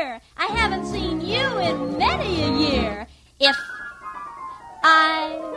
Walter, I haven't seen you in many a year.